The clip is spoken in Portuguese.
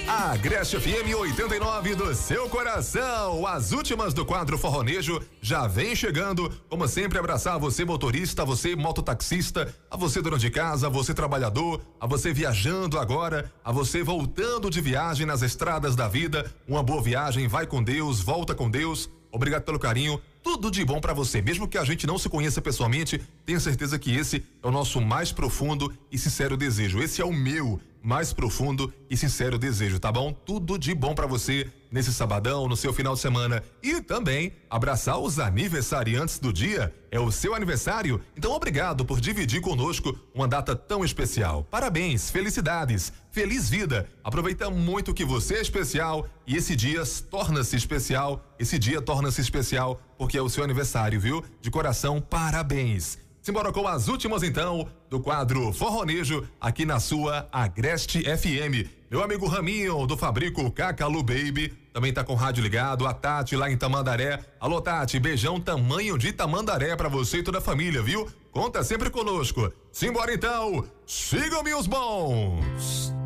A Agreste FM 89 do seu coração. As últimas do quadro Forronejo já vem chegando. Como sempre, abraçar você motorista, a você mototaxista, a você dona de casa, a você trabalhador, a você viajando agora, a você voltando de viagem nas estradas da vida. Uma boa viagem, vai com Deus, volta com Deus. Obrigado pelo carinho. Tudo de bom pra você. Mesmo que a gente não se conheça pessoalmente, tenho certeza que esse é o nosso mais profundo e sincero desejo. Esse é o meu mais profundo e sincero desejo, tá bom? Tudo de bom pra você nesse sabadão, no seu final de semana. E também abraçar os aniversariantes do dia. É o seu aniversário? Então obrigado por dividir conosco uma data tão especial. Parabéns, felicidades, feliz vida. Aproveita muito que você é especial e esse dia torna-se especial. Esse dia torna-se especial porque é o seu aniversário, viu? De coração, parabéns. Simbora com as últimas então do quadro Forronejo aqui na sua Agreste FM. Meu amigo Raminho do Fabrico Cacalu Baby também tá com o rádio ligado. A Tati lá em Tamandaré. Alô Tati, beijão tamanho de Tamandaré pra você e toda a família, viu? Conta sempre conosco. Simbora então, sigam-me os bons.